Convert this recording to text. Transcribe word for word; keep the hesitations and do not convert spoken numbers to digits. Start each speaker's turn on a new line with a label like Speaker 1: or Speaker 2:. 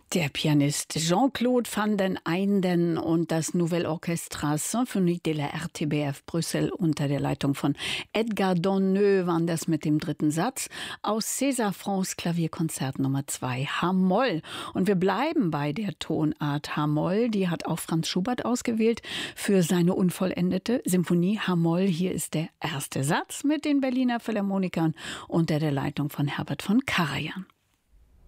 Speaker 1: Der Pianist Jean-Claude van den Einden und das Nouvelle Orchestra Symphonie de la R T B F Brüssel unter der Leitung von Edgar Donneux waren das mit dem dritten Satz aus César Francs Klavierkonzert Nummer zwei H-Moll. Und wir bleiben bei der Tonart H-Moll. Die hat auch Franz Schubert ausgewählt für seine unvollendete Symphonie H-Moll. Hier ist der erste Satz mit den Berliner Philharmonikern unter der Leitung von Herbert von Karajan.